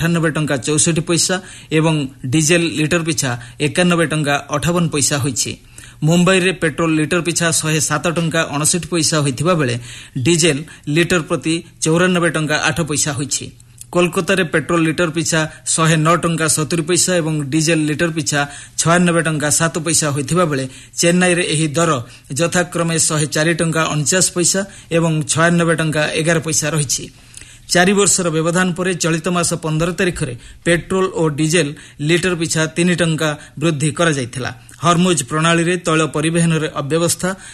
98 ଟଙ୍କା 64 ପଇସା ଏବଂ ଡିଜେଲ ଲିଟର ପିଛା 91 ଟଙ୍କା 58 ପଇସା ହୋଇଛି। ମୁମ୍ବାଇରେ ପେଟ୍ରୋଲ ଲିଟର ପିଛା 107 ଟଙ୍କା 59 ପଇସା ହୋଇଥିବା ବେଳେ ଡିଜେଲ ଲିଟର ପ୍ରତି 94 ଟଙ୍କା 8 ପଇସା ହୋଇଛି। କୋଲକାତାରେ ପେଟ୍ରୋଲ ଲିଟର ପିଛା 109 ଟଙ୍କା 70 ପଇସା ଏବଂ ଡିଜେଲ ଲିଟର ପିଛା 96 ଟଙ୍କା 7 ପଇସା ହୋଇଥିବା ବେଳେ ଚେନ୍ନାଇରେ ଏହି ଦର ଯଥାକ୍ରମେ 104 ଟଙ୍କା 49 ପଇସା ଏବଂ 96 ଟଙ୍କା 11 ପଇସା ରହିଛି। 4 ବର୍ଷର ବ୍ୟବଧାନ ପରେ ଚଳିତ ମାସ 15 ତାରିଖରେ ପେଟ୍ରୋଲ ଓ ଡିଜେଲ ଲିଟର ପିଛା 3 ଟଙ୍କା ବୃଦ୍ଧି କରାଯାଇଥିଲା। ହର୍ମୁଜ ପ୍ରଣାଳୀରେ ତୈଳ ପରିବହନରେ ଅବ୍ୟବସ୍ଥା